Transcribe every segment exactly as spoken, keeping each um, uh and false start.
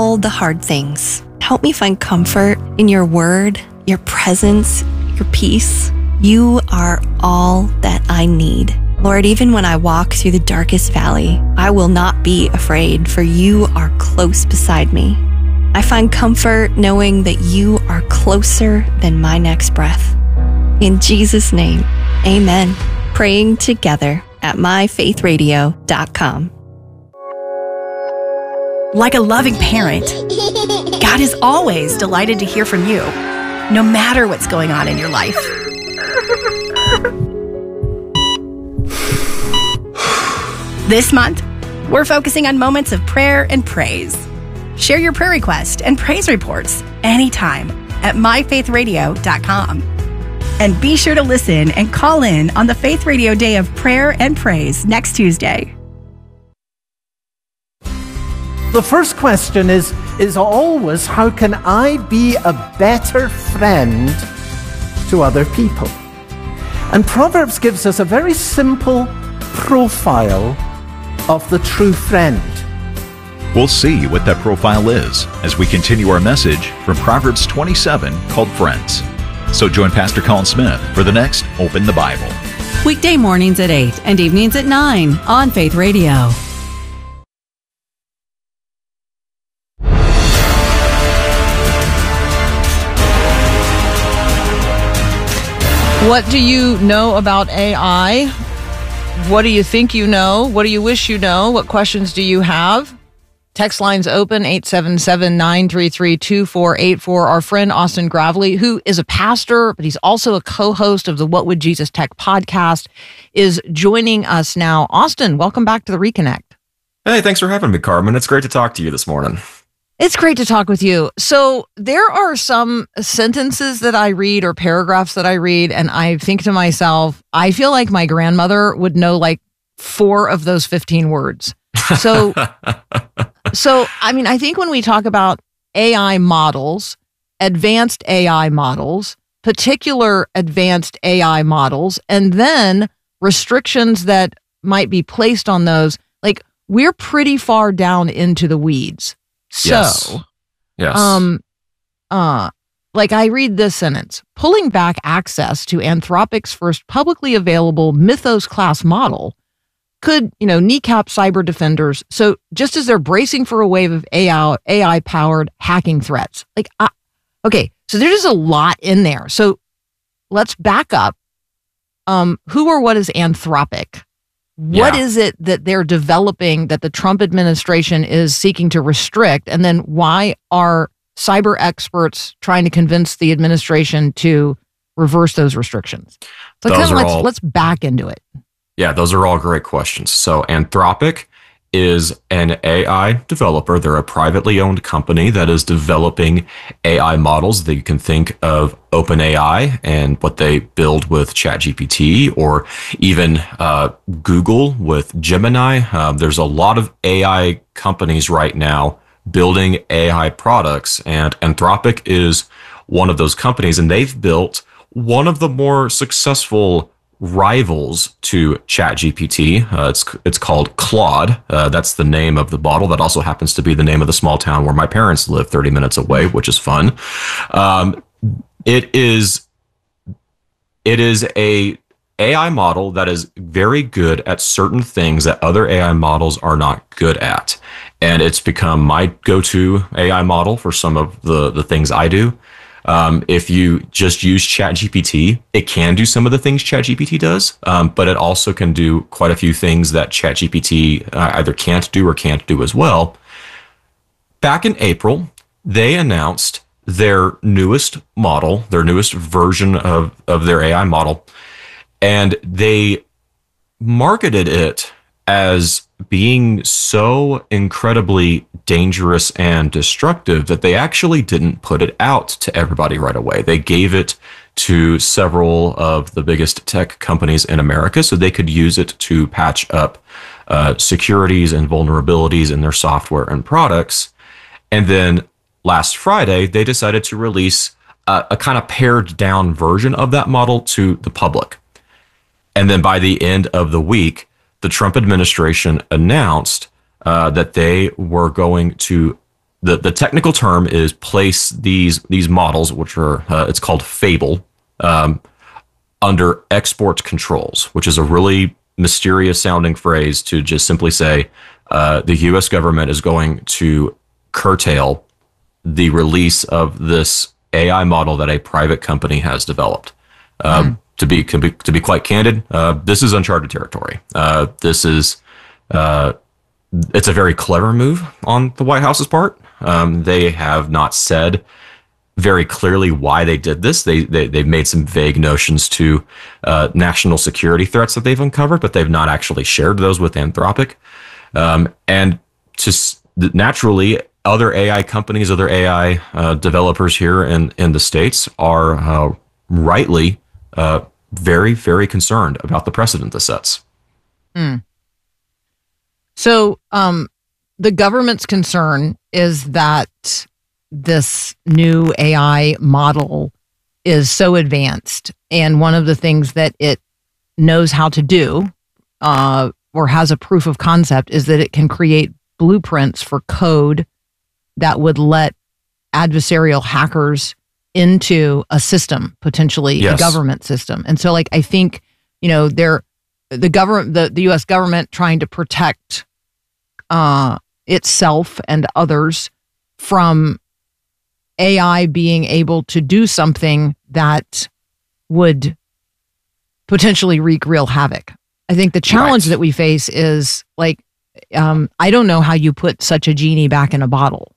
all the hard things. Help me find comfort in your word, your presence, your peace. You are all that I need. Lord, even when I walk through the darkest valley, I will not be afraid, for you are close beside me. I find comfort knowing that you are closer than my next breath. In Jesus' name, amen. Praying together at my faith radio dot com. Like a loving parent, God is always delighted to hear from you, no matter what's going on in your life. This month, we're focusing on moments of prayer and praise. Share your prayer request and praise reports anytime at my faith radio dot com. And be sure to listen and call in on the Faith Radio Day of Prayer and Praise next Tuesday. The first question is, is always, how can I be a better friend to other people? And Proverbs gives us a very simple profile of the true friend. We'll see what that profile is as we continue our message from Proverbs twenty-seven called Friends. So join Pastor Colin Smith for the next Open the Bible. Weekday mornings at eight and evenings at nine on Faith Radio. What do you know about A I? What do you think you know? What do you wish you know? What questions do you have? Text lines open, eight seven seven, nine three three, two four eight four. Our friend Austin Gravely, who is a pastor, but he's also a co-host of the What Would Jesus Tech podcast, is joining us now. Austin, welcome back to the Reconnect. Hey, thanks for having me, Carmen. It's great to talk to you this morning. It's great to talk with you. So there are some sentences that I read or paragraphs that I read, and I think to myself, I feel like my grandmother would know like four of those fifteen words. So, so I mean, I think when we talk about A I models, advanced A I models, particular advanced A I models, and then restrictions that might be placed on those, like we're pretty far down into the weeds. So, yes. yes. um, uh, like I read this sentence, pulling back access to Anthropic's first publicly available Mythos class model could, you know, kneecap cyber defenders. So just as they're bracing for a wave of A I, A I powered hacking threats, like, uh, okay, so there's a lot in there. So let's back up. Um, who or what is Anthropic? What Yeah. is it that they're developing that the Trump administration is seeking to restrict? And then why are cyber experts trying to convince the administration to reverse those restrictions? So Those kind of are let's, all- let's back into it. Yeah, those are all great questions. So Anthropic is an A I developer. They're a privately owned company that is developing A I models that you can think of OpenAI and what they build with ChatGPT, or even uh, Google with Gemini. Uh, there's a lot of A I companies right now building A I products, and Anthropic is one of those companies, and they've built one of the more successful rivals to ChatGPT. Uh, it's it's called Claude. Uh, that's the name of the model. That also happens to be the name of the small town where my parents live, thirty minutes away, which is fun. Um, it is it is a A I model that is very good at certain things that other A I models are not good at, and it's become my go-to A I model for some of the the things I do. Um, if you just use ChatGPT, it can do some of the things ChatGPT does, um, but it also can do quite a few things that ChatGPT uh, either can't do or can't do as well. Back in April, they announced their newest model, their newest version of, of their A I model, and they marketed it as being so incredibly dangerous and destructive that they actually didn't put it out to everybody right away. They gave it to several of the biggest tech companies in America so they could use it to patch up uh, securities and vulnerabilities in their software and products. And then last Friday, they decided to release a, a kind of pared down version of that model to the public. And then by the end of the week, the Trump administration announced uh, that they were going to the, the technical term is place these these models, which are uh, it's called Fable, um, under export controls, which is a really mysterious sounding phrase to just simply say uh, the U S government is going to curtail the release of this A I model that a private company has developed. Um, mm. To be, to be to be quite candid, uh, this is uncharted territory. Uh, this is uh, it's a very clever move on the White House's part. Um, they have not said very clearly why they did this. They, they they've made some vague notions to uh, national security threats that they've uncovered, but they've not actually shared those with Anthropic. Um, and just naturally, other A I companies, other A I uh, developers here in in the States are uh, rightly uh, very very concerned about the precedent this sets. Mm. So um, the government's concern is that this new A I model is so advanced, and one of the things that it knows how to do, uh, or has a proof of concept, is that it can create blueprints for code that would let adversarial hackers into a system, potentially yes. a government system. And so, like, I think, you know, they're the government, the, the U S government trying to protect uh, itself and others from A I being able to do something that would potentially wreak real havoc. I think the challenge right. that we face is, like, um, I don't know how you put such a genie back in a bottle.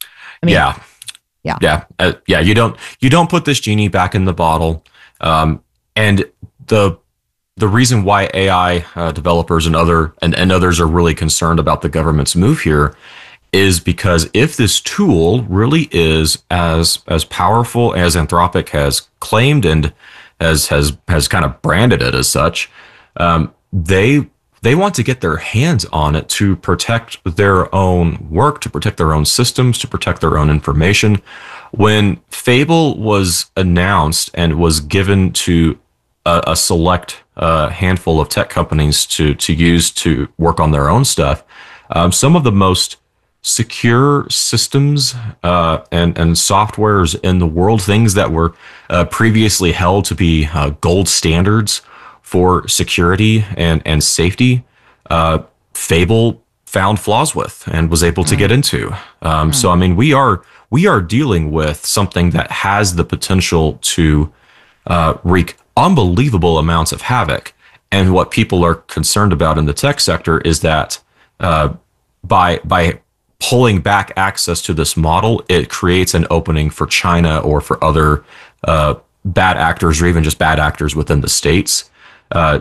I mean, yeah, yeah, yeah, uh, yeah. You don't you don't put this genie back in the bottle. Um, and the the reason why A I uh, developers and other and, and others are really concerned about the government's move here is because if this tool really is as as powerful as Anthropic has claimed and has has has kind of branded it as such, um, they they want to get their hands on it to protect their own work, to protect their own systems, to protect their own information. When Fable was announced and was given to a, a select uh, handful of tech companies to to use to work on their own stuff, um, some of the most secure systems uh, and and softwares in the world, things that were uh, previously held to be uh, gold standards for security and and safety, uh, Fable found flaws with and was able to mm. get into. Um, mm. So I mean, we are we are dealing with something that has the potential to uh, wreak unbelievable amounts of havoc. And what people are concerned about in the tech sector is that uh, by by pulling back access to this model, it creates an opening for China or for other uh, bad actors, or even just bad actors within the states, uh,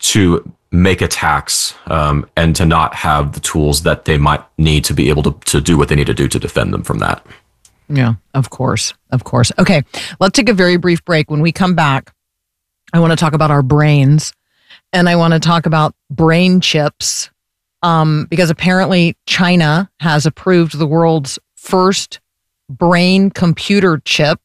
to make attacks um, and to not have the tools that they might need to be able to, to do what they need to do to defend them from that. Yeah, of course. Of course. Okay, let's take a very brief break. When we come back, I want to talk about our brains, and I want to talk about brain chips. Um, because apparently China has approved the world's first brain computer chip.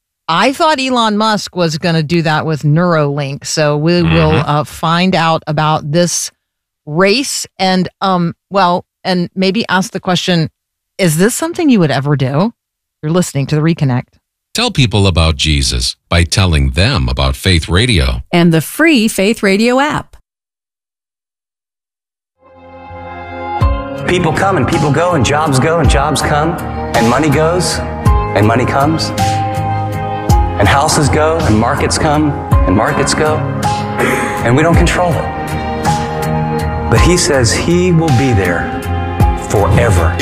I thought Elon Musk was going to do that with Neuralink. So we mm-hmm. will uh, find out about this race and, um, well, and maybe ask the question, is this something you would ever do? You're listening to The Reconnect. Tell people about Jesus by telling them about Faith Radio and the free Faith Radio app. People come and people go, and jobs go and jobs come, and money goes and money comes, and houses go and markets come and markets go, and we don't control it. But he says he will be there forever.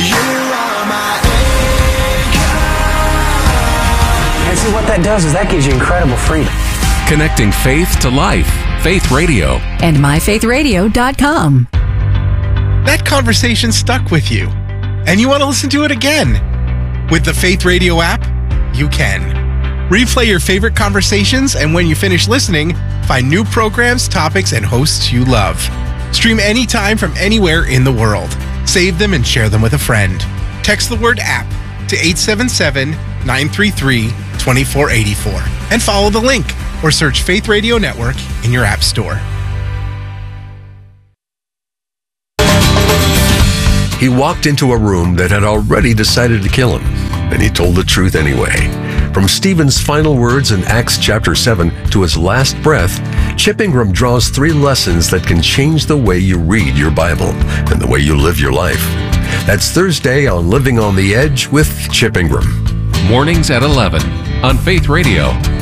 And see, what that does is that gives you incredible freedom. Connecting faith to life. Faith Radio. And my faith radio dot com. That conversation stuck with you, and you want to listen to it again. With the Faith Radio app, you can. Replay your favorite conversations, and when you finish listening, find new programs, topics, and hosts you love. Stream anytime from anywhere in the world. Save them and share them with a friend. Text the word app to eight seven seven, nine three three, two four eight four and follow the link or search Faith Radio Network in your app store. he walked into a room that had already decided to kill him, and he told the truth anyway. From Stephen's final words in Acts chapter seven to his last breath, Chip Ingram draws three lessons that can change the way you read your Bible and the way you live your life. That's Thursday on Living on the Edge with Chip Ingram. Mornings at eleven on Faith Radio.